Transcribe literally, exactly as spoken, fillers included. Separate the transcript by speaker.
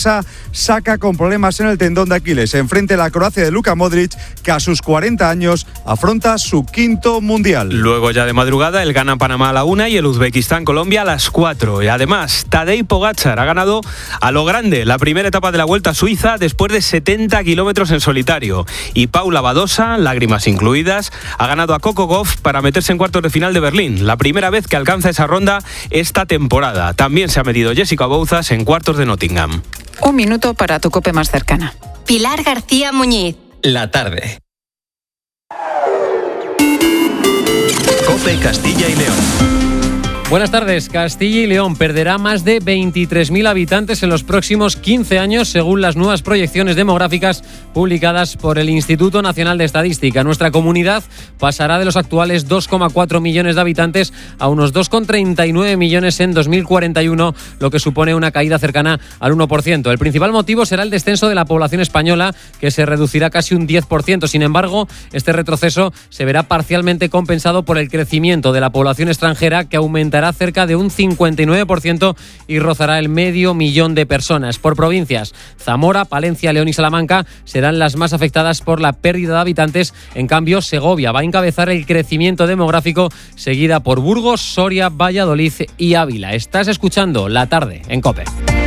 Speaker 1: Barça saca con problemas en el tendón de Aquiles. Enfrente la Croacia de Luka Modric, que a sus cuarenta años afronta su quinto mundial.
Speaker 2: Luego ya de madrugada el Ghana Panamá a la una y el Uzbekistán Colombia a las cuatro. Y además Tadej Pogačar ha ganado a lo grande la primera etapa de la Vuelta a Suiza después de setenta kilómetros en solitario. Y Paula Badosa, lágrimas incluidas, ha ganado a Coco Gauff para meterse en cuartos de final de Berlín. La primera vez que alcanza esa ronda esta temporada. También se ha metido Jessica Bouzas en cuartos de Nottingham.
Speaker 3: Un minuto para tu COPE más cercana.
Speaker 4: Pilar García Muñiz.
Speaker 5: La tarde. COPE Castilla y León.
Speaker 6: Buenas tardes. Castilla y León perderá más de veintitrés mil habitantes en los próximos quince años, según las nuevas proyecciones demográficas publicadas por el Instituto Nacional de Estadística. Nuestra comunidad pasará de los actuales dos coma cuatro millones de habitantes a unos dos coma treinta y nueve millones en dos mil cuarenta y uno, lo que supone una caída cercana al uno por ciento. El principal motivo será el descenso de la población española, que se reducirá casi un diez por ciento. Sin embargo, este retroceso se verá parcialmente compensado por el crecimiento de la población extranjera, que aumentará cerca de un cincuenta y nueve por ciento y rozará el medio millón de personas. Por provincias, Zamora, Palencia, León y Salamanca serán las más afectadas por la pérdida de habitantes. En cambio, Segovia va a encabezar el crecimiento demográfico, seguida por Burgos, Soria, Valladolid y Ávila. Estás escuchando La Tarde en COPE.